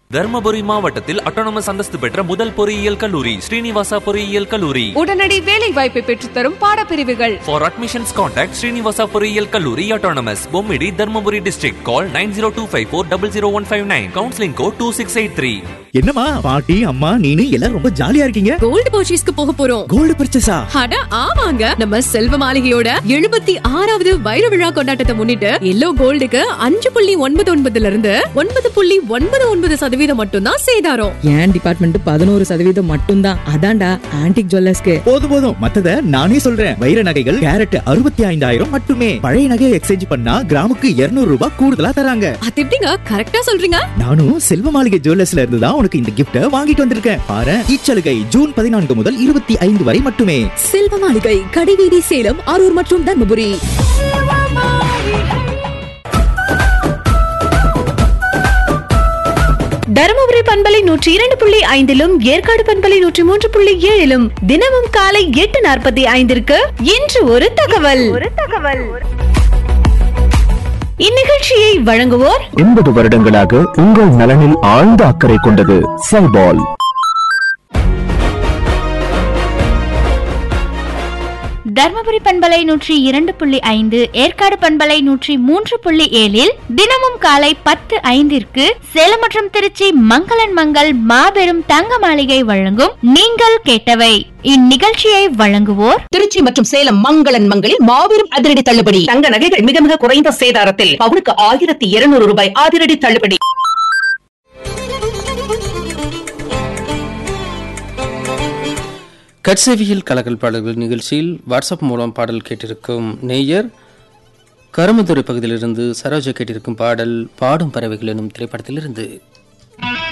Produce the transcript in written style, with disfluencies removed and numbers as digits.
தர்மபுரி மாவட்டத்தில் அட்டானமஸ் அந்தஸ்து பெற்ற முதல் பொறியியல் கல்லூரி ஸ்ரீனிவாசா பொறியியல் கல்லூரி. உடனடி வேலை வாய்ப்பை பெற்றுத்தரும் பாடப்பிரிவுகள். For admissions contact ஸ்ரீனிவாசா பொறியியல் கல்லூரி autonomous Bommidi Dharmapuri district. Call 9025400159. Counseling code 2683. என்னம்மா பாட்டி அம்மா நீனு எல்லாரும் ரொம்ப ஜாலியா இருக்கீங்க? கோல்டு பர்ச்சேஸ்க்கு போக போறோம். கோல்டு பர்ச்சேஸா? அட ஆமாங்க, நம்ம செல்வ மாளிகையோட 76வது வைர விழா கொண்டாட்டத்தை முன்னிட்டு எல்லோ கோல்டுக்கு 5.99 இருந்து 9.99% மட்டும் தான் சேதாரம். என் டிபார்ட்மெண்ட் 11% மட்டும் தான். அதான்டா ஆன்டிக் ஜுவல்லர்ஸ்க்கு. போதும் மத்தத நானே சொல்றேன். வைர நகைகள் கேரட் 65,000 மட்டுமே. பழைய நகையை எக்ஸ்சேஞ்ச் பண்ணா கிராமுக்கு 200 ரூபாய் கூடுதலா தராங்க. அது எப்படிங்க கரெக்டா சொல்றீங்க? நானும் செல்வ மாளிகை ஜுவல்லர்ஸ்ல இருந்து தான் உனக்கு இந்த கிஃப்ட வாங்கிட்டு வந்திருக்கேன். பாரு, இச்சலுகை ஜூன் 14 முதல் 25 வரை மட்டுமே. செல்வ மாளிகை, கடைவீதி, சேலம், அரூர் மற்றும் தர்மபுரி. தருமபுரி பண்பலை 102.5 ஏற்காடு பண்பலை 103.7 தினமும் காலை 8:45 இன்று ஒரு தகவல். இந்நிகழ்ச்சியை வழங்குவோர் 80 வருடங்களாக உங்கள் நலனில் ஆழ்ந்த அக்கறை கொண்டது சைபால். தர்மபுரி பண்பலை 102.5 ஏற்காடு பண்பலை 103.7 தினமும் காலை 10:05 சேலம் மற்றும் திருச்சி மங்களன் மங்கள் மாபெரும் தங்க மாளிகை வழங்கும் நீங்கள் கேட்டவை. இந்நிகழ்ச்சியை வழங்குவோர் திருச்சி மற்றும் சேலம் மங்களன் மங்களில் மாபெரும் அதிரடி தள்ளுபடி. தங்க நகைகள் மிக மிக குறைந்த சேதாரத்தில் பவுனுக்கு 1200 ரூபாய் அதிரடி தள்ளுபடி. கட்சேவியில் கலக்கல் பாடல்கள் நிகழ்ச்சியில் வாட்ஸ்அப் மூலம் பாடல் கேட்டிருக்கும் நேயர் கருமதுரை பகுதியிலிருந்து சரோஜா கேட்டிருக்கும் பாடல் பாடும் பறவைகள் எனும் திரைப்படத்திலிருந்து.